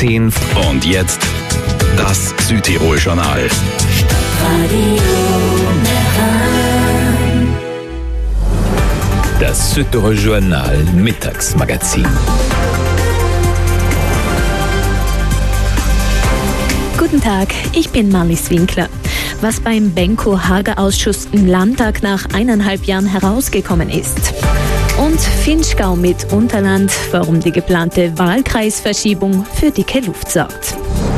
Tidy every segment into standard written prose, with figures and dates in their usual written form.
10. Und jetzt das Südtirol-Journal. Das Südtirol-Journal Mittagsmagazin. Guten Tag, ich bin Marlies Winkler. Was beim Benko-Hager-Ausschuss im Landtag nach 1,5 Jahren herausgekommen ist. Und Vinschgau mit Unterland, warum die geplante Wahlkreisverschiebung für dicke Luft sorgt.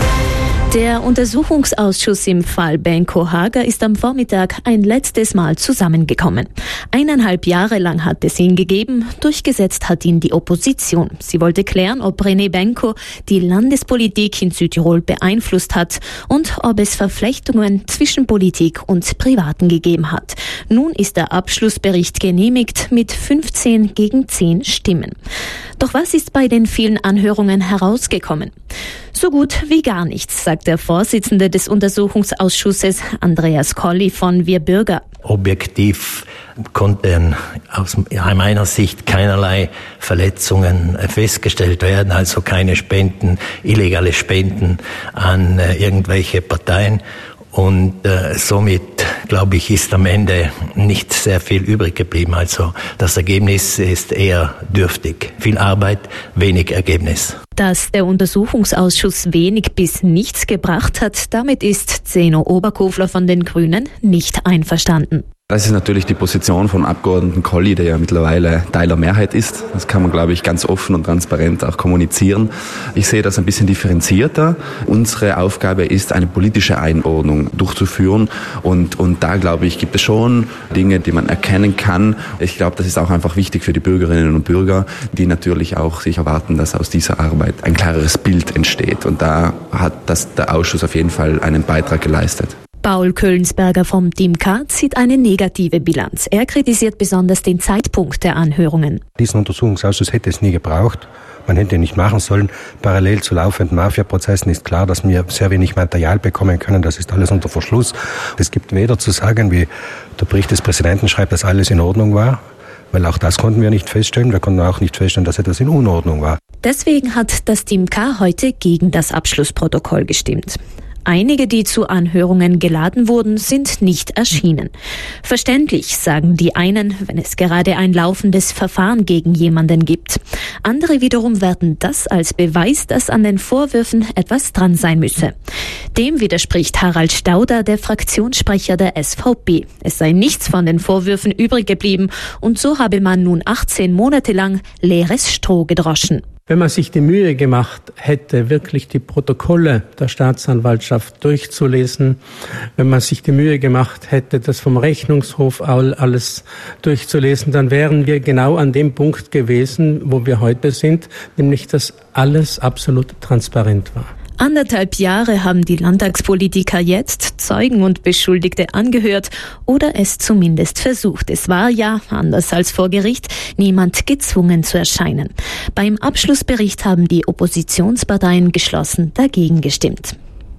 Der Untersuchungsausschuss im Fall Benko-Hager ist am Vormittag ein letztes Mal zusammengekommen. 1,5 Jahre lang hat es ihn gegeben, durchgesetzt hat ihn die Opposition. Sie wollte klären, ob René Benko die Landespolitik in Südtirol beeinflusst hat und ob es Verflechtungen zwischen Politik und Privaten gegeben hat. Nun ist der Abschlussbericht genehmigt mit 15 gegen 10 Stimmen. Doch was ist bei den vielen Anhörungen herausgekommen? So gut wie gar nichts, sagt der Vorsitzende des Untersuchungsausschusses, Andreas Colli von Wir Bürger. Objektiv konnten aus meiner Sicht keinerlei Verletzungen festgestellt werden, also keine Spenden, illegale Spenden an irgendwelche Parteien. Und somit, glaube ich, ist am Ende nicht sehr viel übrig geblieben. Also das Ergebnis ist eher dürftig. Viel Arbeit, wenig Ergebnis. Dass der Untersuchungsausschuss wenig bis nichts gebracht hat, damit ist Zeno Oberkofler von den Grünen nicht einverstanden. Das ist natürlich die Position von Abgeordneten Colli, der ja mittlerweile Teil der Mehrheit ist. Das kann man, glaube ich, ganz offen und transparent auch kommunizieren. Ich sehe das ein bisschen differenzierter. Unsere Aufgabe ist, eine politische Einordnung durchzuführen. Und da, glaube ich, gibt es schon Dinge, die man erkennen kann. Ich glaube, das ist auch einfach wichtig für die Bürgerinnen und Bürger, die natürlich auch sich erwarten, dass aus dieser Arbeit ein klareres Bild entsteht. Und da hat der Ausschuss auf jeden Fall einen Beitrag geleistet. Paul Köllensberger vom Team K zieht eine negative Bilanz. Er kritisiert besonders den Zeitpunkt der Anhörungen. Diesen Untersuchungsausschuss hätte es nie gebraucht. Man hätte ihn nicht machen sollen. Parallel zu laufenden Mafia-Prozessen ist klar, dass wir sehr wenig Material bekommen können. Das ist alles unter Verschluss. Es gibt weder zu sagen, wie der Bericht des Präsidenten schreibt, dass alles in Ordnung war. Weil auch das konnten wir nicht feststellen. Wir konnten auch nicht feststellen, dass etwas in Unordnung war. Deswegen hat das Team K heute gegen das Abschlussprotokoll gestimmt. Einige, die zu Anhörungen geladen wurden, sind nicht erschienen. Verständlich, sagen die einen, wenn es gerade ein laufendes Verfahren gegen jemanden gibt. Andere wiederum werten das als Beweis, dass an den Vorwürfen etwas dran sein müsse. Dem widerspricht Harald Stauder, der Fraktionssprecher der SVP. Es sei nichts von den Vorwürfen übrig geblieben und so habe man nun 18 Monate lang leeres Stroh gedroschen. Wenn man sich die Mühe gemacht hätte, wirklich die Protokolle der Staatsanwaltschaft durchzulesen, wenn man sich die Mühe gemacht hätte, das vom Rechnungshof alles durchzulesen, dann wären wir genau an dem Punkt gewesen, wo wir heute sind, nämlich dass alles absolut transparent war. 1,5 Jahre haben die Landtagspolitiker jetzt Zeugen und Beschuldigte angehört oder es zumindest versucht. Es war ja, anders als vor Gericht, niemand gezwungen zu erscheinen. Beim Abschlussbericht haben die Oppositionsparteien geschlossen dagegen gestimmt.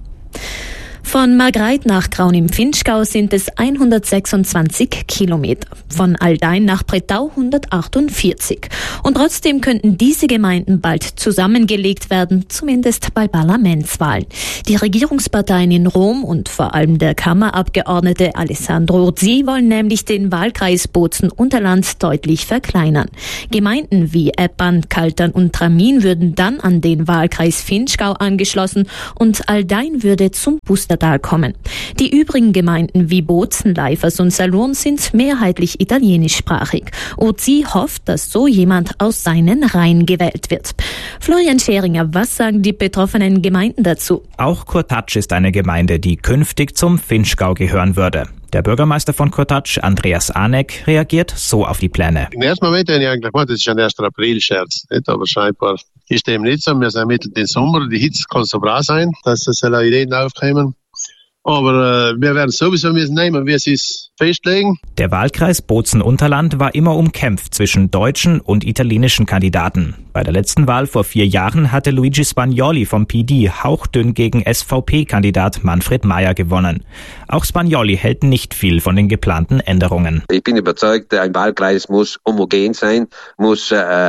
Von Margreid nach Graun im Vinschgau sind es 126 Kilometer. Von Aldein nach Brettau 148. Und trotzdem könnten diese Gemeinden bald zusammengelegt werden, zumindest bei Parlamentswahlen. Die Regierungsparteien in Rom und vor allem der Kammerabgeordnete Alessandro Urzi wollen nämlich den Wahlkreis Bozen-Unterland deutlich verkleinern. Gemeinden wie Eppern, Kaltern und Tramin würden dann an den Wahlkreis Vinschgau angeschlossen und Aldein würde zum Pustertal kommen. Die übrigen Gemeinden wie Bozen, Leifers und Salurn sind mehrheitlich italienischsprachig. Urzi hofft, dass so jemand aus seinen Reihen gewählt wird. Florian Scheringer, was sagen die betroffenen Gemeinden dazu? Auch Kurtatsch ist eine Gemeinde, die künftig zum Vinschgau gehören würde. Der Bürgermeister von Kurtatsch, Andreas Anek, reagiert so auf die Pläne. Im ersten Moment habe ich eigentlich gemeint, das ist ein 1. April-Scherz. Aber scheinbar ist dem nicht so. Wir sind mitten im Sommer, die Hitze kann so brav sein, dass es Ideen aufkommen. Aber wir werden sowieso nehmen, wie sie es festlegen. Der Wahlkreis Bozen-Unterland war immer umkämpft zwischen deutschen und italienischen Kandidaten. Bei der letzten Wahl vor 4 Jahren hatte Luigi Spagnoli vom PD hauchdünn gegen SVP-Kandidat Manfred Mayer gewonnen. Auch Spagnoli hält nicht viel von den geplanten Änderungen. Ich bin überzeugt, ein Wahlkreis muss homogen sein, muss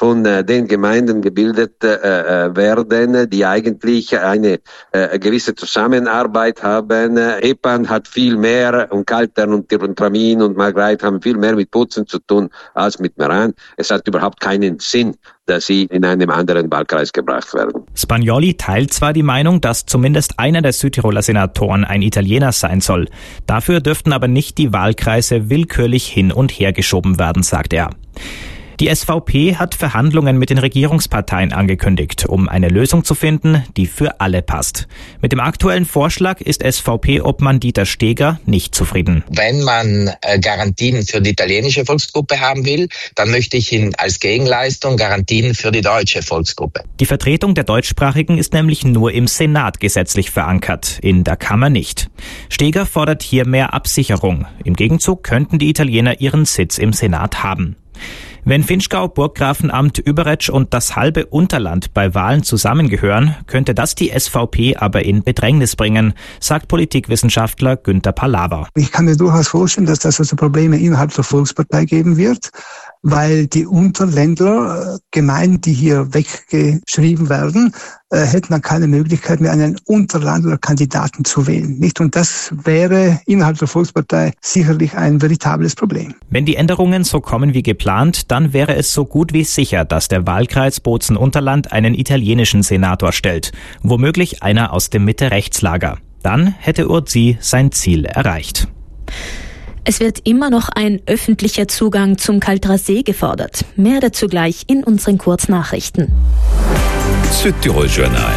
von den Gemeinden gebildet werden, die eigentlich eine gewisse Zusammenarbeit haben. Epan hat viel mehr und Kaltern und Tramin und Margreit haben viel mehr mit Putzen zu tun als mit Meran. Es hat überhaupt keinen Sinn, dass sie in einem anderen Wahlkreis gebracht werden. Spanjoli teilt zwar die Meinung, dass zumindest einer der Südtiroler Senatoren ein Italiener sein soll. Dafür dürften aber nicht die Wahlkreise willkürlich hin und her geschoben werden, sagt er. Die SVP hat Verhandlungen mit den Regierungsparteien angekündigt, um eine Lösung zu finden, die für alle passt. Mit dem aktuellen Vorschlag ist SVP-Obmann Dieter Steger nicht zufrieden. Wenn man Garantien für die italienische Volksgruppe haben will, dann möchte ich als Gegenleistung Garantien für die deutsche Volksgruppe. Die Vertretung der Deutschsprachigen ist nämlich nur im Senat gesetzlich verankert, in der Kammer nicht. Steger fordert hier mehr Absicherung. Im Gegenzug könnten die Italiener ihren Sitz im Senat haben. Wenn Vinschgau, Burggrafenamt, Überetsch und das halbe Unterland bei Wahlen zusammengehören, könnte das die SVP aber in Bedrängnis bringen, sagt Politikwissenschaftler Günther Pallava. Ich kann mir durchaus vorstellen, dass das also Probleme innerhalb der Volkspartei geben wird, weil die Unterländler Gemeinden, die hier weggeschrieben werden, hätten dann keine Möglichkeit mehr, einen Unterlandler-Kandidaten zu wählen. Nicht? Und das wäre innerhalb der Volkspartei sicherlich ein veritables Problem. Wenn die Änderungen so kommen wie geplant, dann wäre es so gut wie sicher, dass der Wahlkreis Bozen-Unterland einen italienischen Senator stellt, womöglich einer aus dem Mitte-Rechtslager. Dann hätte Urzi sein Ziel erreicht. Es wird immer noch ein öffentlicher Zugang zum Kalterer See gefordert. Mehr dazu gleich in unseren Kurznachrichten. Südtirol Journal.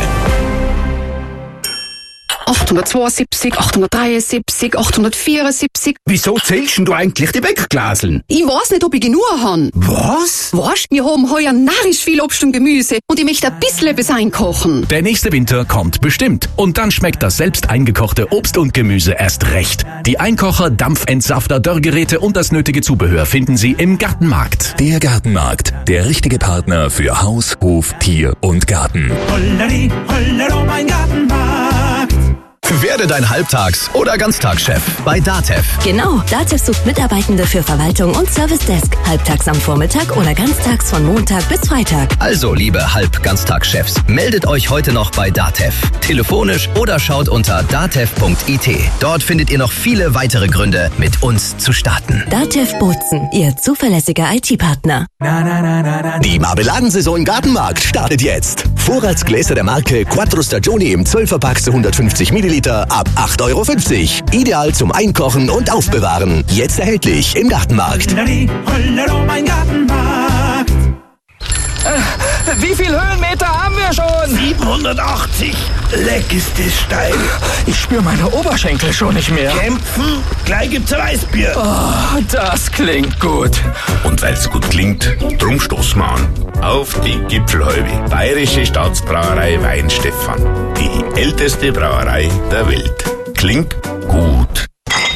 872, 873, 874. Wieso zählst du eigentlich die Wegglaseln? Ich weiß nicht, ob ich genug habe. Was? Weißt, wir haben heuer narrisch viel Obst und Gemüse und ich möchte ein bisschen etwas einkochen. Der nächste Winter kommt bestimmt. Und dann schmeckt das selbst eingekochte Obst und Gemüse erst recht. Die Einkocher, Dampfentsafter, Dörrgeräte und das nötige Zubehör finden Sie im Gartenmarkt. Der Gartenmarkt, der richtige Partner für Haus, Hof, Tier und Garten. Holleri, hollero, mein Gartenmarkt. Werde dein Halbtags- oder Ganztagschef bei DATEV. Genau, DATEV sucht Mitarbeitende für Verwaltung und Service Desk. Halbtags am Vormittag oder ganztags von Montag bis Freitag. Also, liebe Halb-Ganztagschefs, meldet euch heute noch bei DATEV. Telefonisch oder schaut unter datev.it. Dort findet ihr noch viele weitere Gründe, mit uns zu starten. DATEV Bozen, Ihr zuverlässiger IT-Partner. Die Marmeladensaison im Gartenmarkt startet jetzt. Vorratsgläser der Marke Quattro Stagioni im 12er-Pack zu 150 Milliliter ab 8,50 €. Ideal zum Einkochen und Aufbewahren. Jetzt erhältlich im Gartenmarkt. Hollero, mein Gartenmarkt. Wie viel Höhenmeter haben wir schon? 780. Leck ist das steil. Ich spüre meine Oberschenkel schon nicht mehr. Kämpfen? Gleich gibt's ein Weißbier. Oh, das klingt gut. Und weil's gut klingt, drum stoßen wir an. Auf die Gipfelhäube. Bayerische Staatsbrauerei Weinstefan. Die älteste Brauerei der Welt. Klingt gut.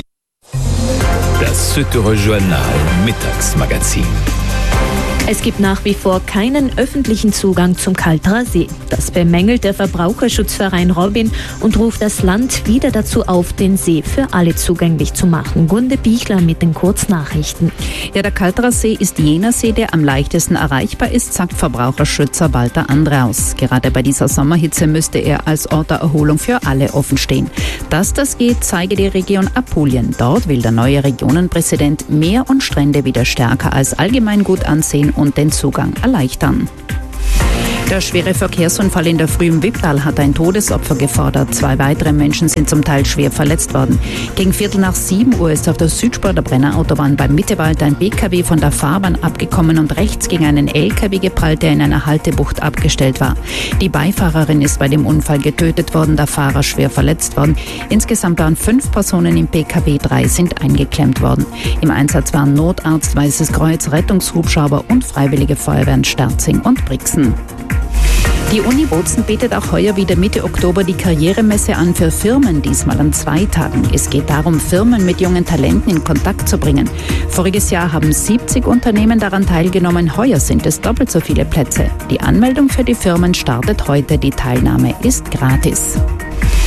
Das Südtirol Journal Mittagsmagazin. Es gibt nach wie vor keinen öffentlichen Zugang zum Kalterer See. Das bemängelt der Verbraucherschutzverein Robin und ruft das Land wieder dazu auf, den See für alle zugänglich zu machen. Gunde Bichler mit den Kurznachrichten. Ja, der Kalterer See ist jener See, der am leichtesten erreichbar ist, sagt Verbraucherschützer Walter Andraus. Gerade bei dieser Sommerhitze müsste er als Ort der Erholung für alle offen stehen. Dass das geht, zeige die Region Apulien. Dort will der neue Regionenpräsident Meer und Strände wieder stärker als Allgemeingut ansehen und den Zugang erleichtern. Der schwere Verkehrsunfall in der Früh im Wipptal hat ein Todesopfer gefordert. 2 weitere Menschen sind zum Teil schwer verletzt worden. Gegen 6:15 Uhr ist auf der Südspur der Brennerautobahn beim Mittewald ein PKW von der Fahrbahn abgekommen und rechts gegen einen LKW geprallt, der in einer Haltebucht abgestellt war. Die Beifahrerin ist bei dem Unfall getötet worden, der Fahrer schwer verletzt worden. Insgesamt waren 5 Personen im PKW, 3 sind eingeklemmt worden. Im Einsatz waren Notarzt, Weißes Kreuz, Rettungshubschrauber und Freiwillige Feuerwehren Sterzing und Brixen. Die Uni Bozen bietet auch heuer wieder Mitte Oktober die Karrieremesse an für Firmen, diesmal an 2 Tagen. Es geht darum, Firmen mit jungen Talenten in Kontakt zu bringen. Voriges Jahr haben 70 Unternehmen daran teilgenommen, heuer sind es doppelt so viele Plätze. Die Anmeldung für die Firmen startet heute, die Teilnahme ist gratis.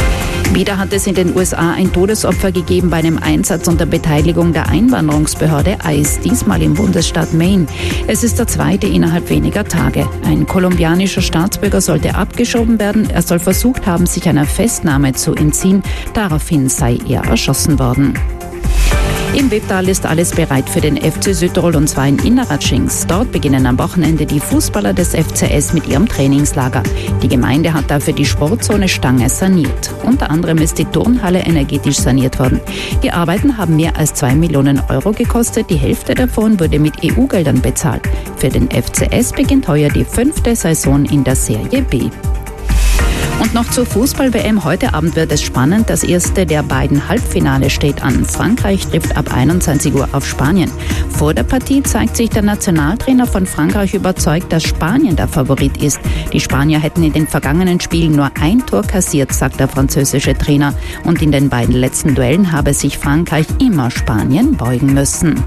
Wieder hat es in den USA ein Todesopfer gegeben bei einem Einsatz unter Beteiligung der Einwanderungsbehörde ICE, diesmal im Bundesstaat Maine. Es ist der zweite innerhalb weniger Tage. Ein kolumbianischer Staatsbürger sollte abgeschoben werden. Er soll versucht haben, sich einer Festnahme zu entziehen. Daraufhin sei er erschossen worden. Im Webtal ist alles bereit für den FC Südtirol und zwar in Inneratschings. Dort beginnen am Wochenende die Fußballer des FCS mit ihrem Trainingslager. Die Gemeinde hat dafür die Sportzone Stange saniert. Unter anderem ist die Turnhalle energetisch saniert worden. Die Arbeiten haben mehr als 2 Millionen Euro gekostet. Die Hälfte davon wurde mit EU-Geldern bezahlt. Für den FCS beginnt heuer die 5. Saison in der Serie B. Und noch zur Fußball-WM. Heute Abend wird es spannend. Das erste der beiden Halbfinale steht an. Frankreich trifft ab 21 Uhr auf Spanien. Vor der Partie zeigt sich der Nationaltrainer von Frankreich überzeugt, dass Spanien der Favorit ist. Die Spanier hätten in den vergangenen Spielen nur ein Tor kassiert, sagt der französische Trainer. Und in den beiden letzten Duellen habe sich Frankreich immer Spanien beugen müssen.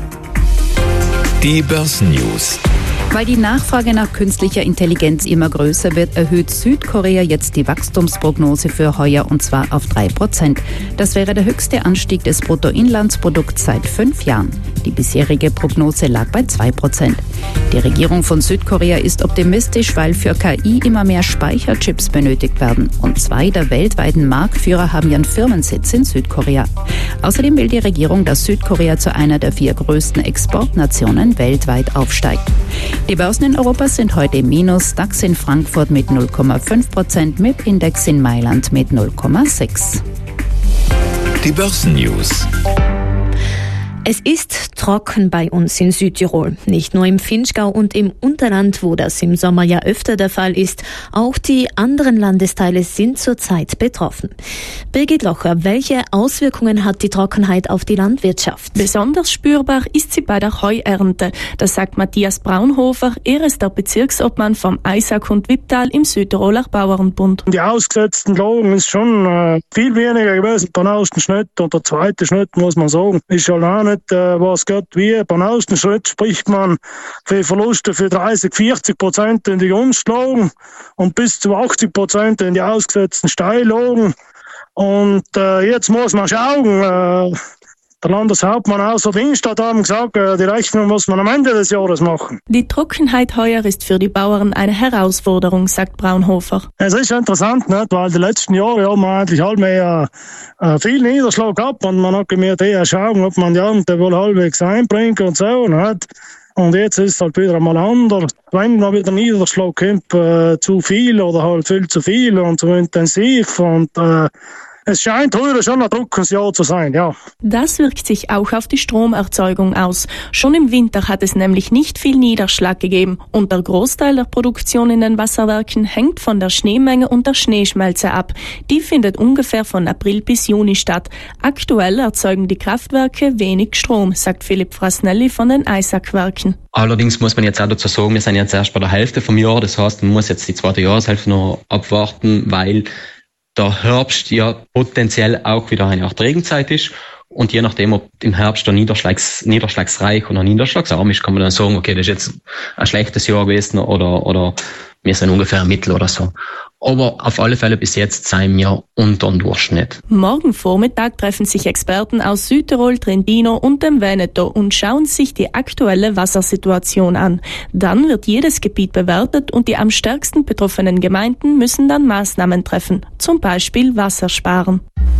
Die Börsennews. Weil die Nachfrage nach künstlicher Intelligenz immer größer wird, erhöht Südkorea jetzt die Wachstumsprognose für heuer und zwar auf 3%. Das wäre der höchste Anstieg des Bruttoinlandsprodukts seit 5 Jahren. Die bisherige Prognose lag bei 2%. Die Regierung von Südkorea ist optimistisch, weil für KI immer mehr Speicherchips benötigt werden. Und 2 der weltweiten Marktführer haben ihren Firmensitz in Südkorea. Außerdem will die Regierung, dass Südkorea zu einer der 4 größten Exportnationen weltweit aufsteigt. Die Börsen in Europa sind heute im Minus. DAX in Frankfurt mit 0,5%, MIP-Index in Mailand mit 0,6%. Die Börsennews. Es ist trocken bei uns in Südtirol. Nicht nur im Vinschgau und im Unterland, wo das im Sommer ja öfter der Fall ist. Auch die anderen Landesteile sind zurzeit betroffen. Birgit Locher, welche Auswirkungen hat die Trockenheit auf die Landwirtschaft? Besonders spürbar ist sie bei der Heuernte. Das sagt Matthias Braunhofer. Er ist der Bezirksobmann vom Eisack und Webtal im Südtiroler Bauernbund. Die ausgesetzten Lagen ist schon viel weniger gewesen. Banaustenschnitt und der zweite Schnitt, muss man sagen, ist schon auch nicht was geht wie. Beim Außenschritt spricht man für Verluste für 30-40% in die Grundlagen und bis zu 80% in die ausgesetzten Steillagen. Und jetzt muss man schauen. Der Landeshauptmann außer Dienst hat gesagt, die Rechnung muss man am Ende des Jahres machen. Die Trockenheit heuer ist für die Bauern eine Herausforderung, sagt Braunhofer. Es ist interessant, nicht? Weil die letzten Jahre haben wir eigentlich halt mehr viel Niederschlag gehabt und man hat gemerkt, schauen, ob man die Ernte wohl halbwegs einbringt und so. Nicht? Und jetzt ist es halt wieder einmal anders. Wenn mal wieder Niederschlag kommt, zu viel oder halt viel zu viel und zu intensiv und es scheint heute schon ein trockenes Jahr zu sein, ja. Das wirkt sich auch auf die Stromerzeugung aus. Schon im Winter hat es nämlich nicht viel Niederschlag gegeben und der Großteil der Produktion in den Wasserwerken hängt von der Schneemenge und der Schneeschmelze ab. Die findet ungefähr von April bis Juni statt. Aktuell erzeugen die Kraftwerke wenig Strom, sagt Philipp Frasnelli von den Eisackwerken. Allerdings muss man jetzt auch dazu sagen, wir sind jetzt erst bei der Hälfte vom Jahr. Das heißt, man muss jetzt die zweite Jahreshälfte noch abwarten, weil der Herbst ja potenziell auch wieder eine Art Regenzeit ist. Und je nachdem, ob im Herbst der niederschlagsreich oder niederschlagsarm ist, kann man dann sagen, okay, das ist jetzt ein schlechtes Jahr gewesen oder wir sind ungefähr im Mittel oder so. Aber auf alle Fälle bis jetzt sind wir unter dem Durchschnitt. Morgen Vormittag treffen sich Experten aus Südtirol, Trentino und dem Veneto und schauen sich die aktuelle Wassersituation an. Dann wird jedes Gebiet bewertet und die am stärksten betroffenen Gemeinden müssen dann Maßnahmen treffen, zum Beispiel Wasser sparen.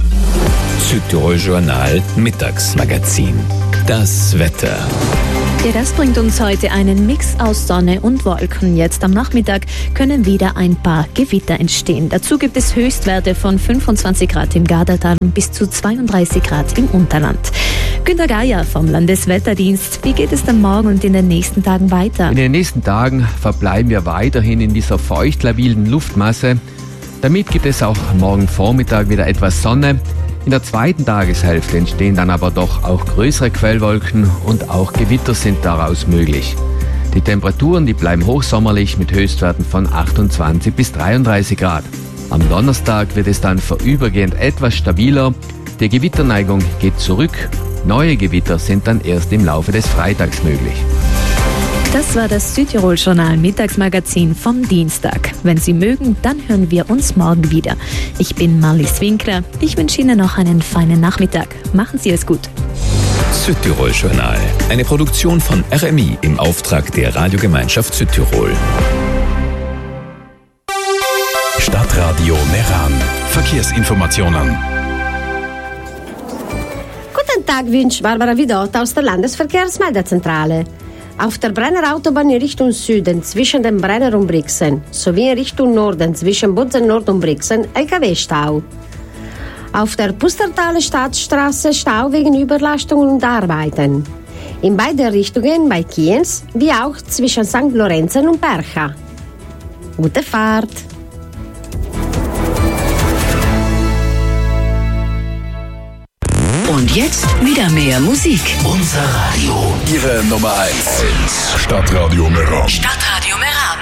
Südtirol Journal Mittagsmagazin. Das Wetter. Ja, das bringt uns heute einen Mix aus Sonne und Wolken. Jetzt am Nachmittag können wieder ein paar Gewitter entstehen. Dazu gibt es Höchstwerte von 25 Grad im Gardatal und bis zu 32 Grad im Unterland. Günter Geier vom Landeswetterdienst. Wie geht es denn morgen und in den nächsten Tagen weiter? In den nächsten Tagen verbleiben wir weiterhin in dieser feuchtlabilen Luftmasse. Damit gibt es auch morgen Vormittag wieder etwas Sonne. In der zweiten Tageshälfte entstehen dann aber doch auch größere Quellwolken und auch Gewitter sind daraus möglich. Die Temperaturen, die bleiben hochsommerlich mit Höchstwerten von 28 bis 33 Grad. Am Donnerstag wird es dann vorübergehend etwas stabiler. Die Das war das Südtirol-Journal Mittagsmagazin vom Dienstag. Wenn Sie mögen, dann hören wir uns morgen wieder. Ich bin Marlies Winkler. Ich wünsche Ihnen noch einen feinen Nachmittag. Machen Sie es gut. Südtirol-Journal. Eine Produktion von RMI im Auftrag der Radiogemeinschaft Südtirol. Stadtradio Meran. Verkehrsinformationen. Guten Tag, wünscht Barbara Vidot aus der Landesverkehrsmeldezentrale. Auf der Brenner Autobahn in Richtung Süden zwischen dem Brenner und Brixen sowie in Richtung Norden zwischen Budden Nord und Brixen LKW-Stau. Auf der Pustertaler Stadtstraße Stau wegen Überlastungen und Arbeiten. In beide Richtungen bei Kienz wie auch zwischen St. Lorenzen und Percha. Gute Fahrt! Und jetzt wieder mehr Musik. Unser Radio. Ihre Nummer 1. Stadtradio Meran. Stadtradio Meran.